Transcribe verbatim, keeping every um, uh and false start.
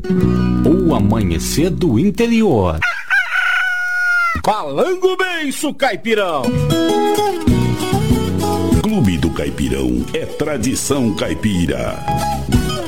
O amanhecer do interior. Falando bem, Caipirão. Clube do Caipirão é tradição caipira.